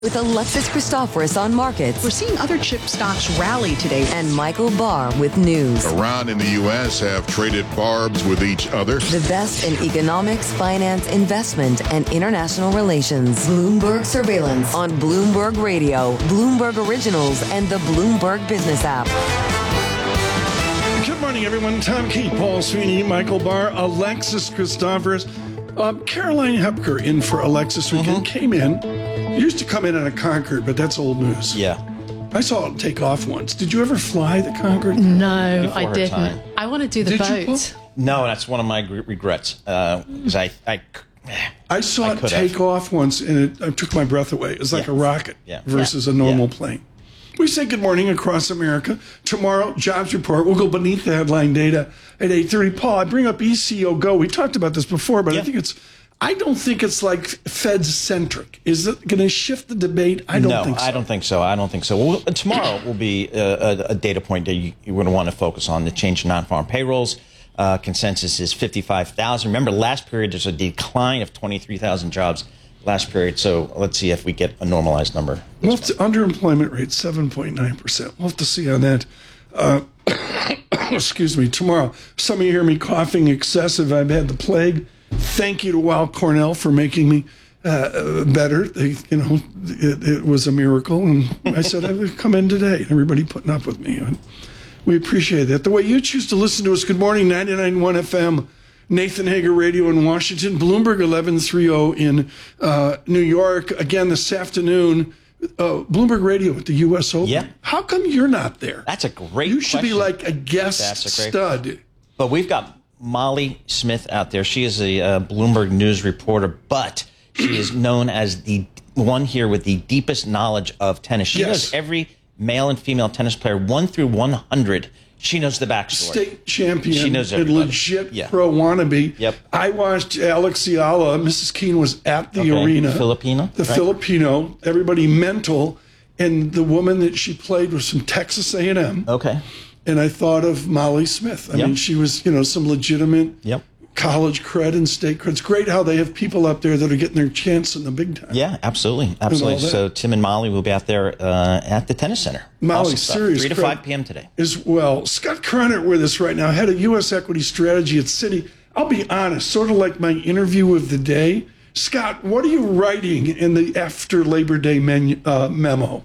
With Alexis Christoforous on markets. We're seeing other chip stocks rally today. And Michael Barr with news. Iran and the U.S. have traded barbs with each other. The best in economics, finance, investment, and international relations. Bloomberg Surveillance on Bloomberg Radio, Bloomberg Originals, and the Bloomberg Business app. Good morning, everyone. Tom Keith, Paul Sweeney, Michael Barr, Alexis Christoforous. Caroline Hepker in for Alexis Weekend came in. Used to come in on a Concorde, but that's old news. Yeah. I saw it take off once. Did you ever fly the Concorde? No, Before I her didn't. time. I want to do the boat. No, that's one of my regrets. Because I saw it take off once, and it took my breath away. It was like a rocket versus a normal plane. We say good morning across America. Tomorrow, jobs report. We'll go beneath the headline data at 8:30. Paul, I bring up ECO Go. We talked about this before, but I don't think it's like Fed-centric. Is it going to shift the debate? I don't think so. I don't think so. Well, tomorrow will be a data point that you're going to want to focus on, the change in non-farm payrolls. Consensus is 55,000. Remember, last period, there's a decline of 23,000 jobs last period. So let's see if we get a normalized number. Well, underemployment rate, 7.9%. We'll have to see on that. Excuse me, tomorrow. Some of you hear me coughing excessive. I've had the plague. Thank you to Weill Cornell for making me better. It was a miracle. And I said I would come in today. Everybody putting up with me. And we appreciate that. The way you choose to listen to us, good morning, 99.1 FM, Nathan Hager Radio in Washington, Bloomberg 1130 in New York. Again, this afternoon, Bloomberg Radio at the U.S. Open. Yeah. How come you're not there? That's a great You should question. be like a guest stud. But we've got Molly Smith out there. She is a Bloomberg News reporter, but she is known as the one here with the deepest knowledge of tennis. She knows every male and female tennis player, 1 through 100. She knows the backstory. State champion. She knows everybody. Legit pro wannabe. Yep. I watched Alex Ciala. Mrs. Keene was at the arena. Filipino. Filipino. Everybody mental. And the woman that she played was from Texas A&M. Okay. And I thought of Molly Smith. I mean, she was, some legitimate college cred and state cred. It's great how they have people up there that are getting their chance in the big time. Yeah, absolutely. So Tim and Molly will be out there at the tennis center. Molly, serious 3 to 5 p.m. today. As well. Scott Cronert with us right now, head of U.S. equity strategy at Citi. I'll be honest, sort of like my interview of the day. Scott, what are you writing in the after Labor Day memo?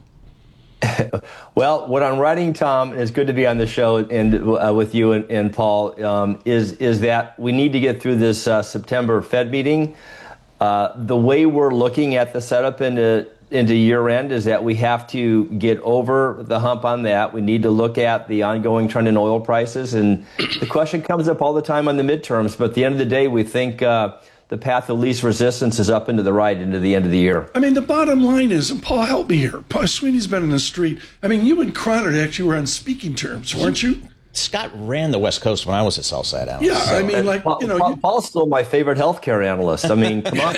Well, what I'm writing, Tom, and it's good to be on the show and with you and Paul, is that we need to get through this September Fed meeting. The way we're looking at the setup into year end is that we have to get over the hump on that. We need to look at the ongoing trend in oil prices. And the question comes up all the time on the midterms. But at the end of the day, we think the path of least resistance is up into the right into the end of the year. I mean, the bottom line is, and Paul, help me here. Paul Sweeney's been in the street. I mean, you and Cronert actually were on speaking terms, weren't you? Scott ran the West Coast when I was a Southside analyst. Yeah, so. I mean, Paul's still my favorite healthcare analyst. I mean, come on.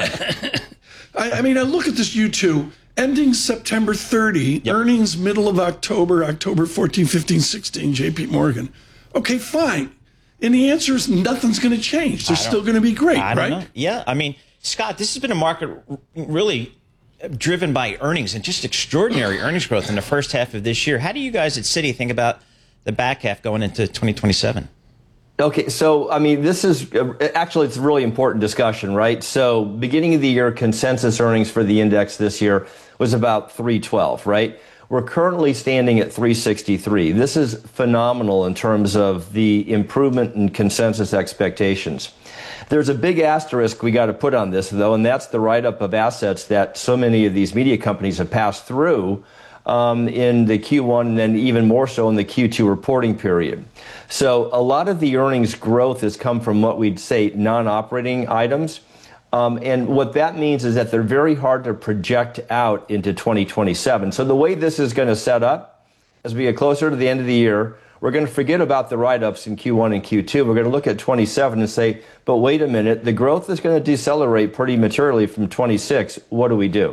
I mean, I look at this, you two, ending September 30, earnings middle of October 14, 15, 16, JP Morgan. Okay, fine. And the answer is nothing's going to change. They're still going to be great, I don't right? know. Yeah, I mean, Scott, this has been a market really driven by earnings and just extraordinary earnings growth in the first half of this year. How do you guys at Citi think about the back half going into 2027? Okay, so, I mean, this is actually, it's a really important discussion, right? So, beginning of the year, consensus earnings for the index this year was about 312, right? We're currently standing at 363. This is phenomenal in terms of the improvement in consensus expectations. There's a big asterisk we got to put on this, though, and that's the write-up of assets that so many of these media companies have passed through in the Q1 and then even more so in the Q2 reporting period. So a lot of the earnings growth has come from what we'd say non-operating items. And what that means is that they're very hard to project out into 2027. So the way this is going to set up, as we get closer to the end of the year, we're going to forget about the write-ups in Q1 and Q2. We're going to look at 27 and say, but wait a minute, the growth is going to decelerate pretty materially from 26. What do we do?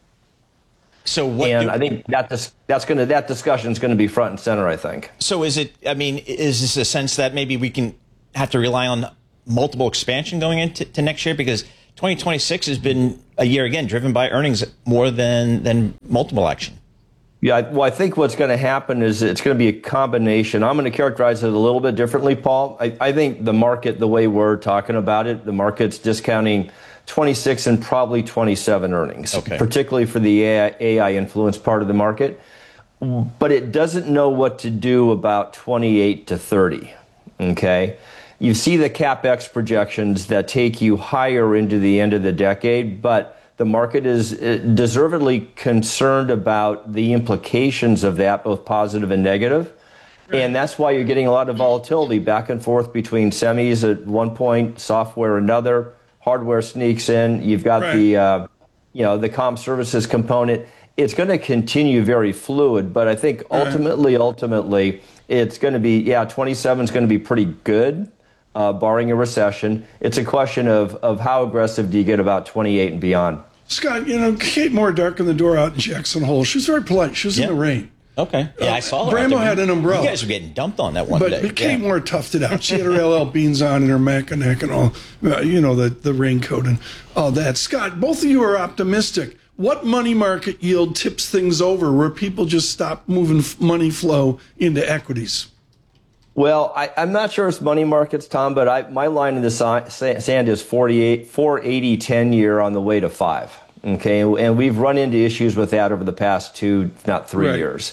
So what? And I think that discussion is going to be front and center, I think. So is this a sense that maybe we can have to rely on multiple expansion going into next year? Because 2026 has been a year, again, driven by earnings more than multiple action. Yeah, well, I think what's going to happen is it's going to be a combination. I'm going to characterize it a little bit differently, Paul. I think the market, the way we're talking about it, the market's discounting 26 and probably 27 earnings, particularly for the AI influenced part of the market. But it doesn't know what to do about 28 to 30, okay? You see the CapEx projections that take you higher into the end of the decade, but the market is deservedly concerned about the implications of that, both positive and negative. Right. And that's why you're getting a lot of volatility back and forth between semis at one point, software another, hardware sneaks in. You've got the comm services component. It's going to continue very fluid, but I think ultimately, it's going to be, 27 is going to be pretty good, barring a recession. It's a question of how aggressive do you get about 28 and beyond. Scott, Kate Moore darkened the door out in Jackson Hole. She was very polite. She was in the rain. Okay. Yeah, I saw her. Brambo had an umbrella. You guys were getting dumped on that one day. But Kate Moore toughed it out. She had her LL Beans on and her Mackinac and all, the raincoat and all that. Scott, both of you are optimistic. What money market yield tips things over where people just stop moving money flow into equities? Well, I'm not sure it's money markets, Tom, but my line in the sand is 480 10-year on the way to 5. Okay, and we've run into issues with that over the past 2, if not 3 years.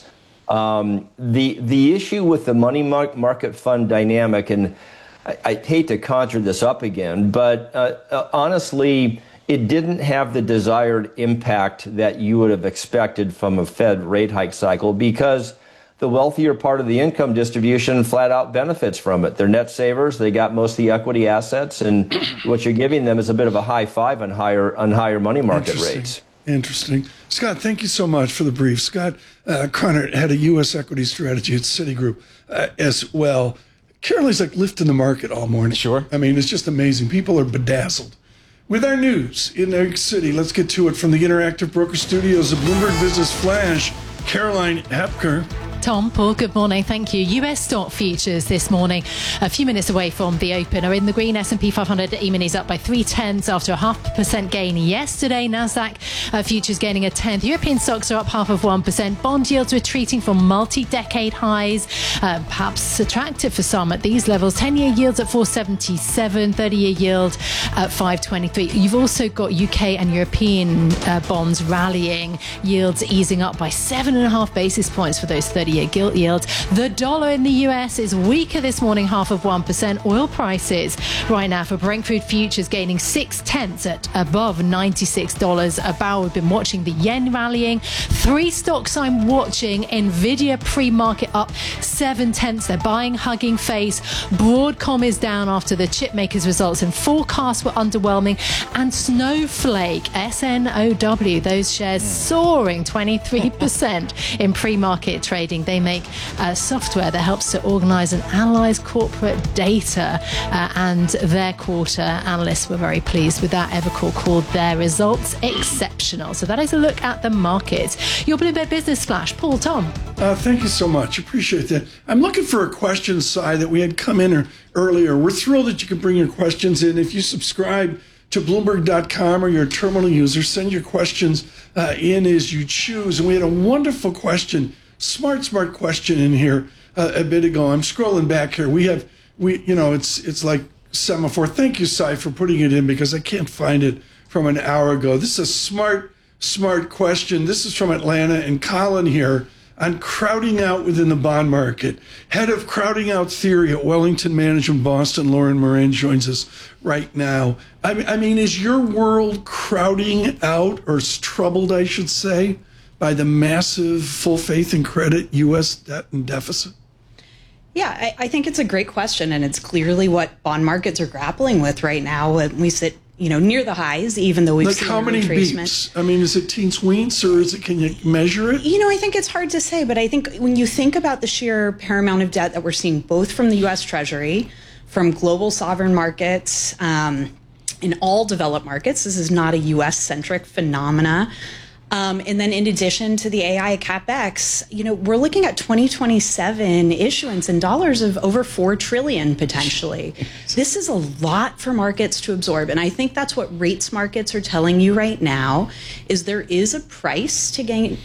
The issue with the money market fund dynamic, and I hate to conjure this up again, but honestly, it didn't have the desired impact that you would have expected from a Fed rate hike cycle because the wealthier part of the income distribution flat out benefits from it. They're net savers. They got most of the equity assets, and what you're giving them is a bit of a high five on higher money market rates. Interesting. Scott, thank you so much for the brief. Scott Connor had a U.S. equity strategy at Citigroup as well. Carolyn's like lifting the market all morning. Sure. I mean, it's just amazing. People are bedazzled. With our news in New York City, let's get to it from the Interactive Broker Studios of Bloomberg Business Flash, Caroline Hepker. Tom, Paul, good morning. Thank you. US stock futures this morning, a few minutes away from the open, are in the green. S&P 500 E-minis up by 0.3 after a 0.5% gain yesterday. Nasdaq futures gaining a tenth. European stocks are up 0.5%. Bond yields retreating from multi-decade highs, perhaps attractive for some at these levels. 10-year yields at 4.77, 30-year yield at 5.23. You've also got UK and European bonds rallying, yields easing up by 7.5 basis points for those 30-year gilt yields. The dollar in the US is weaker this morning, 0.5%. Oil prices right now for Brent crude futures gaining 0.6 at above $96 a barrel. We've been watching the yen rallying. 3 stocks I'm watching. Nvidia pre-market up 0.7. They're buying, hugging face. Broadcom is down after the chip makers results and forecasts were underwhelming. And Snowflake, SNOW, those shares soaring 23% in pre-market trading. They make software that helps to organize and analyze corporate data, and their quarter analysts were very pleased with that. Evercore called their results exceptional. So that is a look at the market. Your Bloomberg Business Flash, Paul, Tom. Thank you so much. Appreciate that. I'm looking for a question, Cy, that we had come in earlier. We're thrilled that you can bring your questions in. If you subscribe to Bloomberg.com or you're a terminal user, send your questions in as you choose. And we had a wonderful question, smart question in here a bit ago. I'm scrolling back here. It's like semaphore. Thank you, Cy, for putting it in because I can't find it from an hour ago. This is a smart question. This is from Atlanta, and Colin here on crowding out within the bond market. Head of crowding out theory at Wellington Management Boston, Lauren Moran, joins us right now. I mean, is your world crowding out, or troubled, I should say, by the massive full faith and credit U.S. debt and deficit? Yeah, I think it's a great question, and it's clearly what bond markets are grappling with right now. We sit, near the highs, even though we've seen how many beeps? I mean, is it teens weens, or can you measure it? I think it's hard to say, but I think when you think about the sheer paramount of debt that we're seeing both from the U.S. Treasury, from global sovereign markets, in all developed markets, this is not a U.S.-centric phenomena. And then in addition to the AI CapEx, we're looking at 2027 issuance in dollars of over $4 trillion potentially. This is a lot for markets to absorb. And I think that's what rates markets are telling you right now is there is a price to